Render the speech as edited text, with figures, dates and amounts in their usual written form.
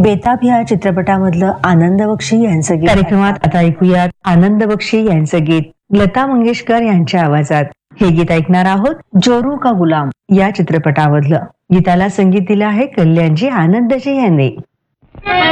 बेताब या चित्रपटामधलं आनंद बक्षी यांचं गीत कार्यक्रमात आता ऐकूयात. आनंद बक्षी यांचं गीत लता मंगेशकर यांच्या आवाजात. हे गीत ऐकणार आहोत जोरू का गुलाम या चित्रपटामधलं. गीताला संगीत दिलं आहे कल्याणजी आनंदजी यांनी.